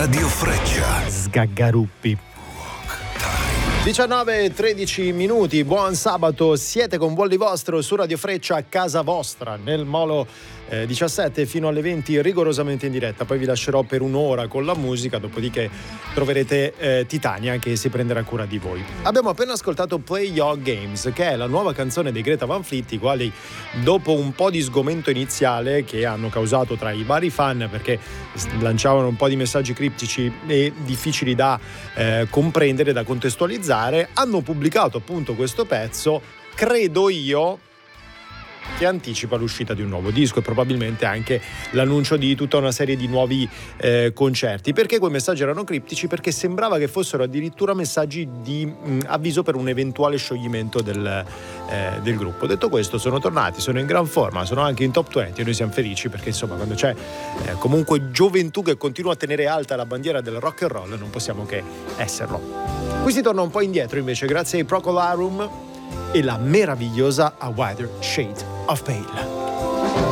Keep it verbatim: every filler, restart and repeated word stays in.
Radio Freccia. Sgaggaruppi. diciannove e tredici minuti, buon sabato, siete con Volli Vostro su Radio Freccia, a casa vostra, nel Molo eh, diciassette fino alle venti, rigorosamente in diretta. Poi vi lascerò per un'ora con la musica, dopodiché troverete eh, Titania che si prenderà cura di voi. Abbiamo appena ascoltato Play Your Games, che è la nuova canzone dei Greta Van Fleet, i quali dopo un po' di sgomento iniziale che hanno causato tra i vari fan, perché lanciavano un po' di messaggi criptici e difficili da eh, comprendere, da contestualizzare, hanno pubblicato appunto questo pezzo, credo io, che anticipa l'uscita di un nuovo disco e probabilmente anche l'annuncio di tutta una serie di nuovi eh, concerti. Perché quei messaggi erano criptici? Perché sembrava che fossero addirittura messaggi di mh, avviso per un eventuale scioglimento del, eh, del gruppo. Detto questo, sono tornati, sono in gran forma, sono anche in top venti e noi siamo felici perché insomma quando c'è eh, comunque gioventù che continua a tenere alta la bandiera del rock and roll non possiamo che esserlo. Qui si torna un po' indietro invece grazie ai Procolarum e la meravigliosa A Wider Shade of Pale.